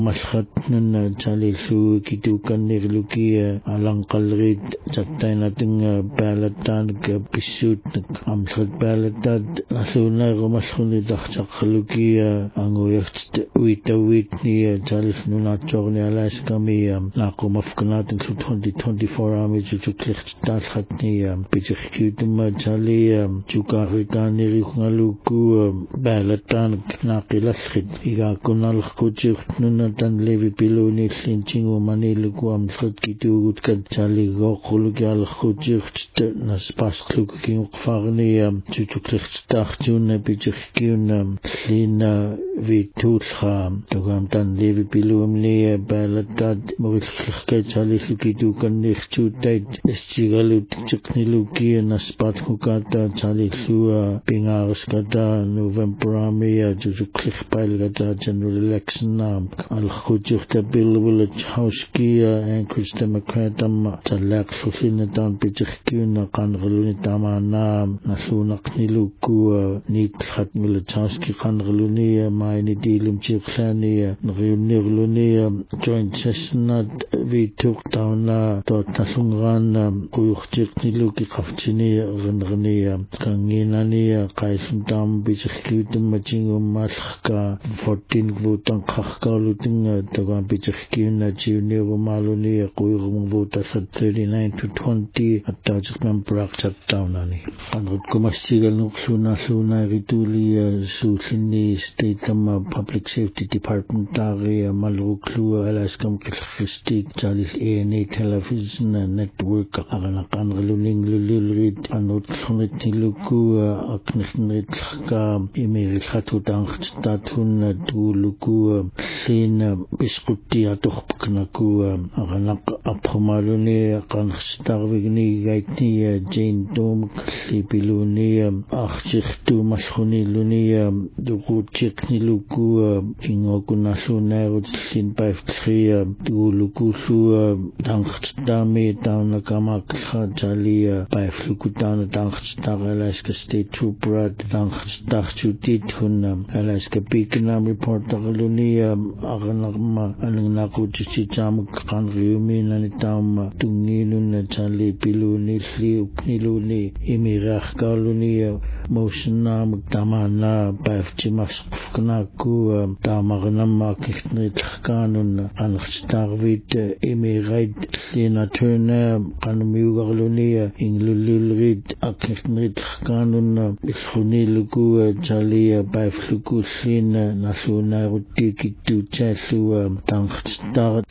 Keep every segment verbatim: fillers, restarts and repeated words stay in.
Mashatnun Chalisu Kitukan Nirluki Alang Kalrit Chatainating Balatan Pisut Amsat Balatad Asuna Romashuni Dachakluki Angoyat Wita Whitney Chalis Nunachorni Alaskami Nakumafkanat in twenty twenty-four Army to Klicht Hatni Pichikutum Chali Chukarikani Rukaluku Balatan Nakilaskit Igakunal Kuchuk Nuna dan Levi Piloni Slinching Maniluku am Slutkitu Gutkan Chali Gokulugal Kujucht Nas Paskluking Farni Chuchuklicht Tachjun Pichukun Lina Vitulha Togam dan Levi Pilumni Balatad Moritzke Chali Sukitu kan Nichu Tait Estigalut Chukniluki Naspat Hukata Chali Sua Pingarskata November Army Chuchuklich Pilgata General Election Al-Khujukta Bill Village Hauskia Anchorage Democratam Talak Susinatan Pichikuna Kangalunitamana Nasunak Niluku Nit Hat Militowski Kangalunia Maini Dilim Chiklania Nirlunia Joint Sessionat Vituk Tauna Tot Tasungan Kuyukchik Niluki Kafchini Renrenia Kanginania Kaisundam Pichikutum Machingum Maska fourteen Votan Kakaluting Togan Pichikuna Junior Maluni Kuyum Votas at thirty-nine to twenty at Tajikman Prakchat Townani. And Kumasigal Nuksuna Suna Rituli Susini State Public Safety Department Area Maluklu Alaskam Kistik Chalis A N A Television Network Aranakan Luling Lulilrid and Utsunetiluku Aknitka Imiri Hatutang Statun Tuluku Sin Biskuti Atuhpknaku Aranak Aphomaluni Kanstarvigni Gaitni Jane Dom Klipiluni Achchichtu Mashuni Lunia Dukuchikni Luku Kingokunasuna Sin Paftria Dulukusu Dankstami Downakamak Jalia Paflukutan Dankstar Alaska State Trooper Dankstachutitun Alaska Beacon Reporter Lunia Aranagma Ananakucham Kanriumi Nanitam Tungilun Chali Piluni Upniluni Imirach Galunia Motionam Tamana Bafchimas Knaku Tamaranama Kishnit Kanun Anstarvit Imirait Lina Turner Kanugalunia Inglulilrid Akishnit Kanun Ishuniluku Jalia Baflukusin Nasuna Rutiki to Chasu Dankstart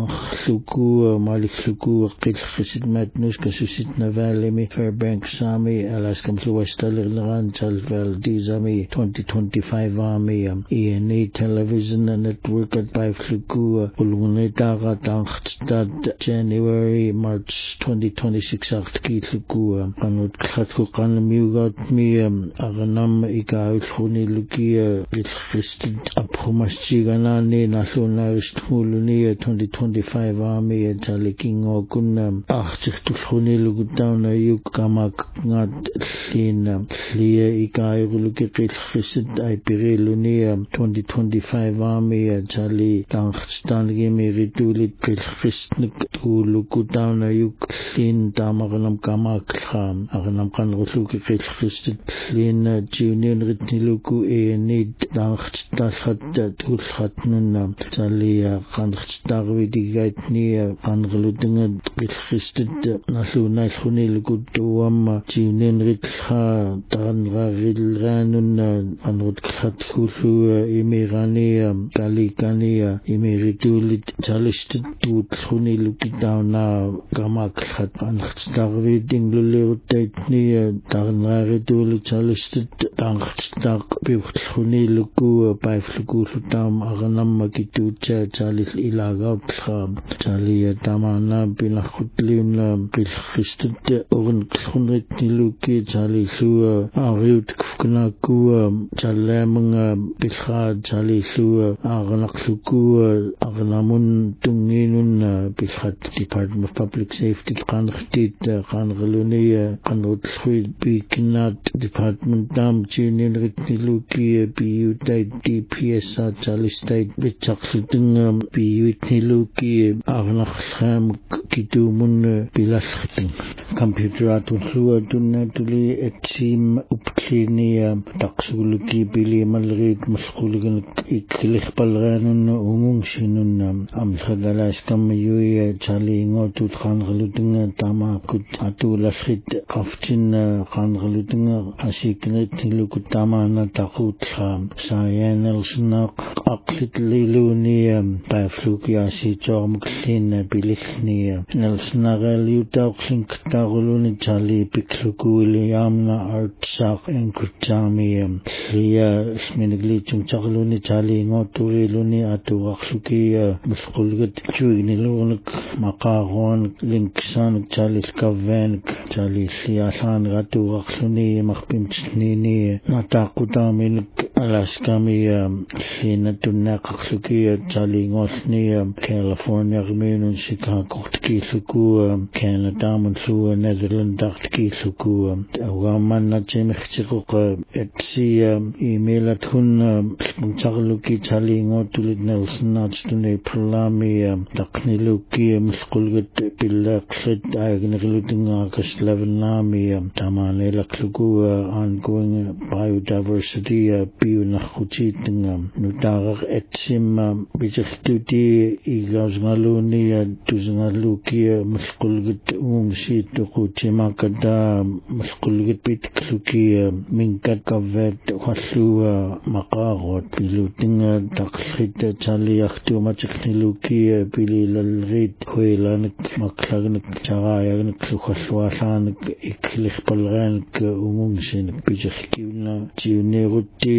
Danksuku Maliksuku Kitsit Matnuska Susit Navalimi Fairbanks Sami Alaskam Suwastalan Chalvel Dizami twenty twenty-five Army E N A Television Network at Bafluku Ulunetaga Dankstad January March twenty twenty-six Artki Luku Kanut Khatku Kanamugat me Aganam Ika Khuni Lukia Christed Aphumaschiganani Nationalist Hulunia twenty twenty-five Army at Taliking Okunam Achich to Khuni Lugutana Yukamak Nat Lina Lia Ika Luki Christed Ipiri Lunia twenty twenty-five Army at Tali Tankstan Gimi Ritulit Christnik Lukutana Yuk Lin Tamaganam Kamak Ham Aganam Kan Rusuki Christed Lin Junior Ritniluku E Nid Dankstahat Tulhatnuna Talia Kanstarvidi Gaitnia Kangaludinga Christed Nasunai Hunilukutuam Junior Ritha Tanra Rilranuna Anut Khatkusu Imirania Kalikania Imiritulit Chalisted Tut Hunilukitana Gamak Hat Anstarviding Lulutatnia Tanra Ridul Chalisted Dankstag Huniluku Piflukutam Aranam Makitucha Chalis Ilagapsha Chalia Tamana Binakutlim Christed Oren Hunrit Niluki Chalisua Ariut Knaku Chalamanga Pisha Chalisua Aranaksuku Aranamun Tunginun Pishat Department of Public Safety Kanchtit Kangalunia Kanut Bikinat Department Dam Junior Ritniluki B U D P S A Chalistate итсарлутинга пиюитнилууки арнарлаам китуумун пилаллартин компьютератуллуа туннаатули атсиим упклиния тақсуулуки пилиималлериит малқулугинак иккилерпалерианунна унгунгсинунна амсадалааскамма юия чалиингоотут қаанерлутинга таамааккут атуулаллрит қафтинна қаанерлутинга асикнеритнилукут таамаана тақуутла саяанерснаақ aqlitliluni paaflukiasiitoormuklliinna pilillnia nelsnarealiutaorlinktaaruluni chali piklukuiliaamna artsaaq enkrutaami lia sminigliitumtarluni chali ngooturiluni atuarluki musqulgut tuignilurnik maqaaruanik linksaanik chali skavaanik chali liaalaanik atuarluni marpimtsniini nataaqutaaminik alaskami lina tunnaaqarlukia chaliingoornia California riminun Chicago-ortikilluku Canada-mun lua Netherland-artikilluku augaamannatimirtiqoq etsia email-at hunna puntarluki chaliingootulit nelsennaatstuni prolami taqniluki musqulgut pillaaqlit aagnerilutinngaaqas lavennaami tamaanelaqluku ongoing biodiversity piunarqutiittinga nutaarar etsimma bisertuti igausngaluni tusengaluki musqulgut uungsiit tuqutimakata musqulgut pitkluki minkat kavet khallua maqaaruat pilutinga taqlrit chaliartuumatikniluki pililalrit huilanik maklagnik charaayagnik lukhallualaanik ikklirpalraanik uungsinik biserkiuna tiuneerutti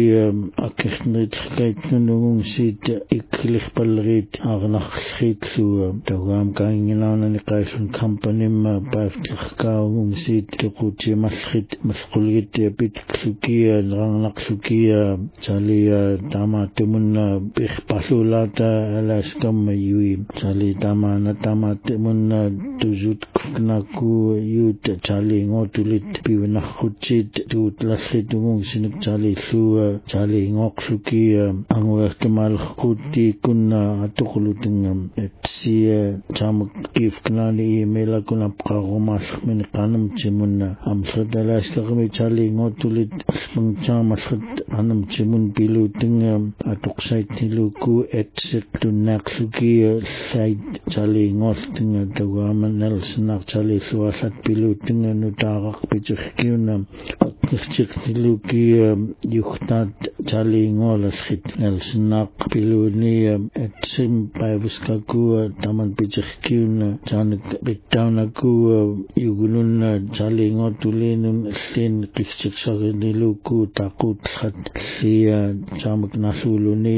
akirneritlkaitnunungsiit ikklirpallerit arnarlriitlua taugaam kainginaanani qaasun company-ma paaftlirkaungungsiit tuqutimallit masqulgit pitklukia neranglarlukia chalia tamaatumunna pirpallulaata alaaskamma yui chali tamaana tamaatumunna tusut kufnaku yuut chali ngootulit piunarrutsiit tuutlallit ungungsinik chali lua chali ngoqluki anguertumalqutti kunna atuqulutinga etsia chamak kifknani email kuna pqarumaallmini qanamtimunna amsradalaaskaqmi chali ngotulit mungchamallat anamtimun pilutinga atuqsaitniluku etsiq tunnaaqluki sait chali ngoltinga tawaaman nelsnaaq chali suallat pilutinga nutaaqaq pichirkiuna akirchiqniluki yuhtaat chali ngolasrit nelsnaaq piluni etsim paivuskaku taman pichirkiuna chanik pittaunaku yugununna chali ngotulinun llin qikchiqsariniluku taqutlat lia chamak nasuluni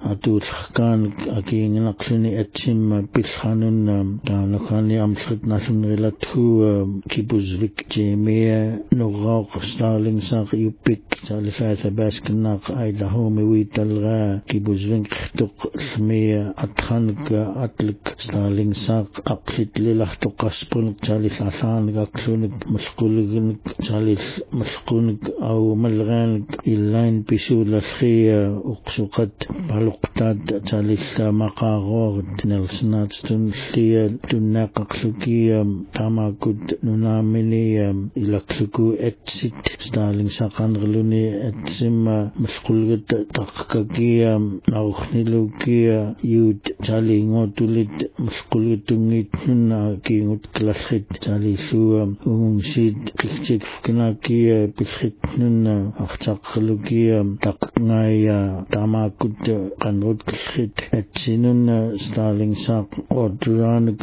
atulqaanik akiinginaqluni etsimma pilhanunna taanakani amsrit nasunrilathu kibuzvik jemia nurrauq starling saaq yuppik chali saasabaskinnaaq Idaho miwitalga kibuzvinqtuq smia athanik atlik starling saaq aqlitlilahtuqaspunik chali sasaanik aklunik musquluginik chali musqunik au malgaanik illain pisuulalkhia uqsuqat paluqtaat chali maqaaruarit nelsnaatstun llia tunnaaqaqlukia taamaakut nunaamini ilakluku etsit starling saqanrluni etsimma musqulgut taqqakia nauxnilukia yuut chali ngootulit musqulgutungiitnunna kiingut klallit chali lua ungungsiit qikchikfknakia pilritnunna artaqlukia taqngaaya taamaakut qanrut killrit etsinunna starling saaq ordraanik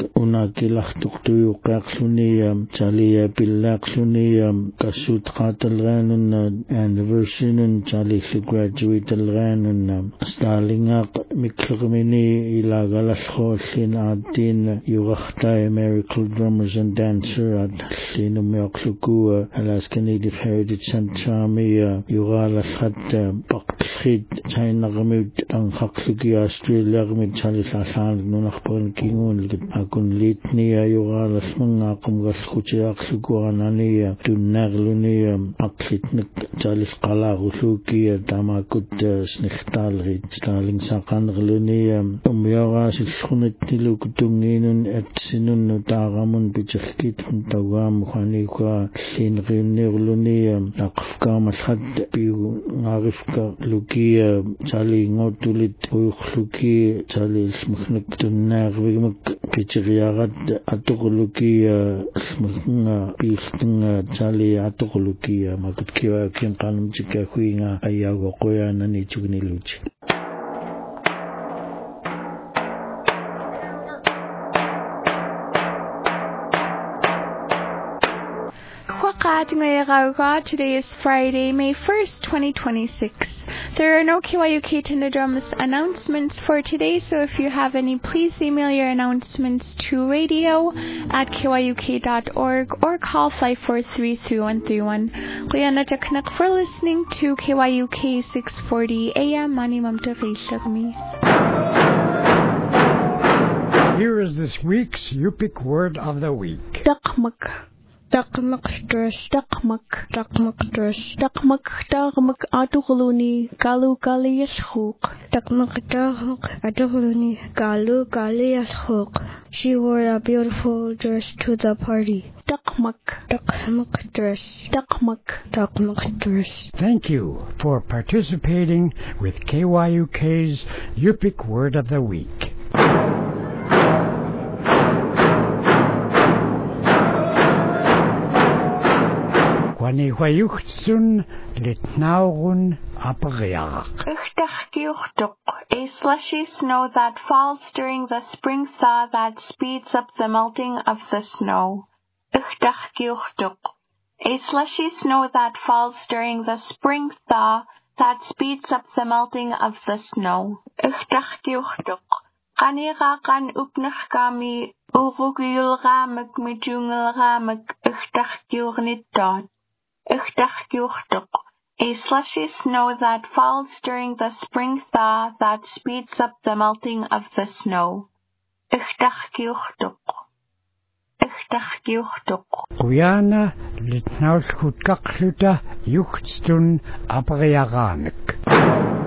unakilartuqtuyuqqaaqluni chali pillaaqluni kassuut qaatalraanunna anniversary-nun chali graduate-alraanunna starlingaaq miklermini ilaagalallruallin aattiin yurartai Miracle Drummers and Dancer at linumiorluku Alaska Native Heritage Centre-ami yuraalallat paqtrit chainaqamit anqaqluki Australia-qamit chali sasaanik nunarparan kinguunilgit akun liitnia yuraalasmangaaqamgalqutiaqluku anani tunnaarluni aqlitnik talis qalaarullukki taamakut snichtaalrit Starling saqanerluni ummioraasillunnitnilu kutungiinun atsinunnu taaramun pitirkit tawaamu khanika linriunniurluni aqfkaamalhat piu ngaarifka lukia tali ngotulit uyukhluki tali smkhnik tunnaarvimak pichiriarat atuqluki smkhna piiltinga tali atuqluki makutkiwa kin qanumchika huinga ayago qoyanani chugniluchi Today is Friday, May first, twenty twenty-six. There are no K Y U K Tinadrums announcements for today, so if you have any, please email your announcements to radio at K Y U K dot org or call five four three, three one three one. Liana Jaknak for listening to K Y U K six forty A M. Mani Mamta Reishagmi. Here is this week's Yupik word of the week. Dakmak. Dakmakdrus, dakmak, dakmakdrus, dakmak, dakmak, atuguluni, galu gali yashuk. Dakmak, dakmak, atuguluni, galu gali yashuk. She wore a beautiful dress to the party. Dakmak, dakmak dress, dakmak, dakmak dress. Thank you for participating with K Y U K's Yupik word of the week. Kwani huayuchtsun litnaurun apariach. Uchtachgiuchtuk, a slushy snow that falls during the spring thaw that speeds up the melting of the snow. Uchtachgiuchtuk, a slushy snow that falls during the spring thaw that speeds up the melting of the snow. Uchtachgiuchtuk, qanira qan upnachkami urugiyulgamik mijungelgamik uchtachgiurnittot. A slushy snow that falls during the spring thaw that speeds up the melting of the snow. Guyana litnaulkut kakluta yuchtstun apariaganik.